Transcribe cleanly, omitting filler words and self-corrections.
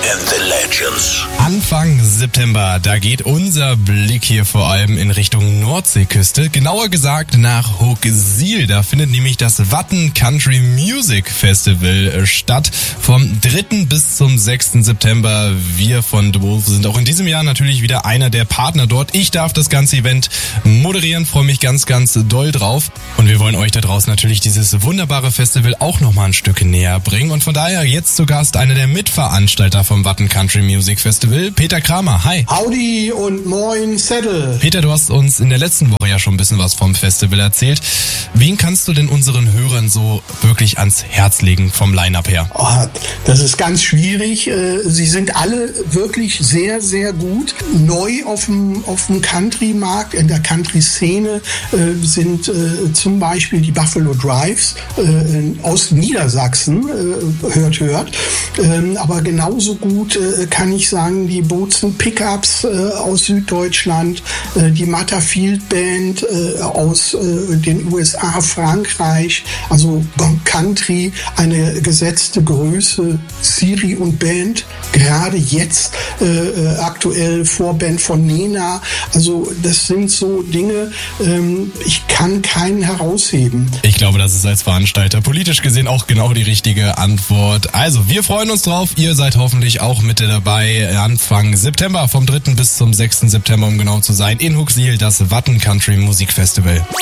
and the Legends. Anfang September, da geht unser Blick hier vor allem in Richtung Nordseeküste. Genauer gesagt nach Hochsiel. Da findet nämlich das Watten Country Music Festival statt. Vom 3. bis zum 6. September. Wir von The Wolf sind auch in diesem Jahr natürlich wieder einer der Partner dort. Ich darf das ganze Event moderieren, freue mich ganz, ganz doll drauf. Und wir wollen euch da draußen natürlich dieses wunderbare Festival auch nochmal ein Stück näher bringen. Und von daher jetzt zu Gast einer der Mitveranstalter vom Watten Country Music Festival, Peter Kramer. Hi. Howdy und moin Zettel. Peter, du hast uns in der letzten Woche ja schon ein bisschen was vom Festival erzählt. Wen kannst du denn unseren Hörern so wirklich ans Herz legen vom Line-Up her? Oh, das ist ganz schwierig. Sie sind alle wirklich sehr, sehr gut. Neu auf dem Country-Markt, in der Country-Szene sind zum Beispiel die Buffalo Drives aus Niedersachsen, hört. Aber genauso gut kann ich sagen, die Bozen Pickups aus Süddeutschland, die Matterfield Band aus den USA, Frankreich, also Country, eine gesetzte Größe, Siri und Band, gerade jetzt aktuell Vorband von Nena. Also das sind so Dinge, ich kann keinen herausheben. Ich glaube, das ist als Veranstalter politisch gesehen auch genau die richtige Antwort. Also, wir freuen uns drauf. Ihr seid hoffentlich auch mit dabei. Anfang September, vom 3. bis zum 6. September, um genau zu sein, in Hochsiel, das Watten Country Musik Festival.